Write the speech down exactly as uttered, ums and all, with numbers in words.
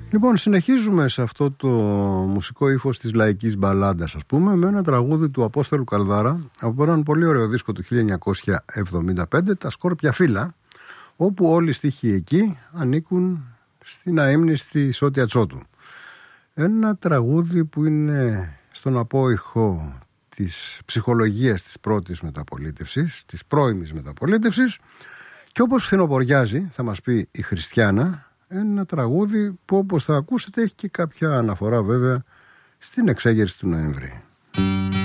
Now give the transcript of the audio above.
Λοιπόν, συνεχίζουμε σε αυτό το μουσικό ύφος της λαϊκής μπαλάντας, ας πούμε, με ένα τραγούδι του Απόστολου Καλδάρα από έναν πολύ ωραίο δίσκο του χίλια εννιακόσια εβδομήντα πέντε, τα Σκόρπια Φύλλα, όπου όλοι οι στίχοι εκεί ανήκουν στην αείμνηστη Σώτια Τσότου. Ένα τραγούδι που είναι στον απόϊχο της ψυχολογίας της πρώτης μεταπολίτευσης, της πρώιμης μεταπολίτευσης, και όπως φθινοποριάζει, θα μας πει η Χριστιάνα, ένα τραγούδι που, όπως θα ακούσετε, έχει και κάποια αναφορά βέβαια στην εξέγερση του Νοέμβρη.